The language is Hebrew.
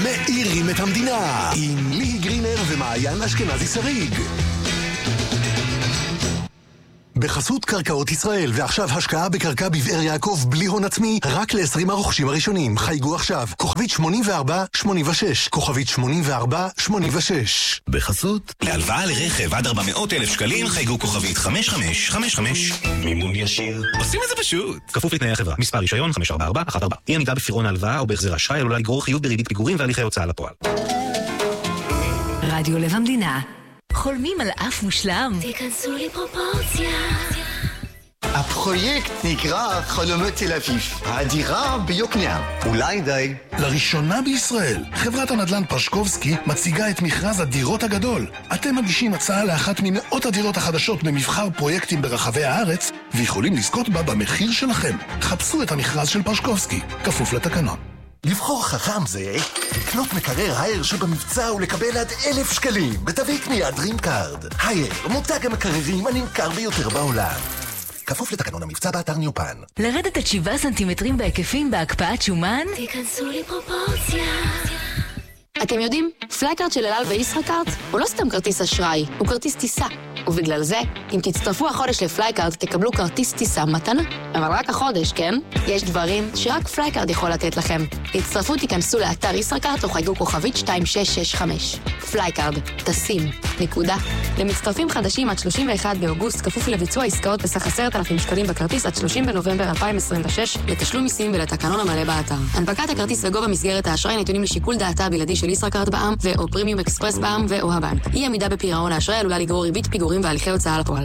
מאירים את המדינה עם ליהי גרינר ומעיין אשכנזי שריג. בחסות קרקעות ישראל, ועכשיו השקעה בקרקע בבאר יעקב בלי הון עצמי, רק ל-20 הרוכשים הראשונים. חייגו עכשיו, כוכבית 8486, כוכבית 8486. בחסות להלוואה לרכב עד 400,000 שקלים, חייגו כוכבית 5555. מימון ישיר. עושים את זה פשוט. כפוף לתנאי החברה. מספר רישיון 54414. אי עמידה בפירעון ההלוואה או בהחזר אשראי עלולה לגרור חיוב בריבית פיגורים והליכי הוצאה לפועל. רדיו לב המדינה. חולמים על אף מושלם? תיכנסו לפרופורציה. הפרויקט נקרא חלומות תל אביב, הדירה ביוקנעם. אולי די. לראשונה בישראל, חברת הנדל"ן פרשקובסקי מציגה את מכרז הדירות הגדול. אתם מגישים הצעה לאחת ממאות הדירות החדשות במבחר פרויקטים ברחבי הארץ, ויכולים לזכות בה במחיר שלכם. חפשו את המכרז של פרשקובסקי, כפוף לתקנון. לבחור חכם זה לקנות מקרר הייר שבמבצע ולקבל עד 1,000 שקלים בתווית מיד דרימקארד. הייר, מותג המקררים הנמכר ביותר בעולם. כפוף לתקנון המבצע באתר ניופן. לרדת עד 7 סנטימטרים בהיקפים בהקפאת שומן? תיכנסו לפרופורציה. אתם יודעים, פלייקארד של אל על וישראכרט הוא לא סתם כרטיס אשראי, הוא כרטיס טיסה. ובגלל זה, אם תצטרפו החודש לפלייקארד, תקבלו כרטיס טיסה מתנה. אבל רק החודש, כן? יש דברים שרק פלייקארד יכול לתת לכם. תצטרפו, תיכנסו לאתר ישראכרט או חייגו כוכבית 2665. פלייקארד, טסים, נקודה. למצטרפים חדשים עד 31 באוגוסט, כפוף לביצוע עסקאות בסך 10,000 שקלים בכרטיס עד 30 בנובמבר 2026, לתשלום מיסים ולתקנון המלא באתר. הנפקת הכרטיס וגובה מסגרת האשראי נתונים לשיקול דעתה הבלעדי של ישראכרט בע"מ ו/או פרימיום אקספרס בע"מ ו/או הבנק. אי עמידה בפירעון האשראי עלולה לגרור ריבית פיגורים והליכי הוצאה לפועל.